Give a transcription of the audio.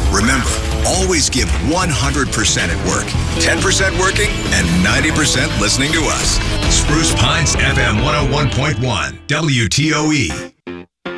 Remember, always give 100% at work, 10% working, and 90% listening to us. Spruce Pines FM 101.1 WTOE.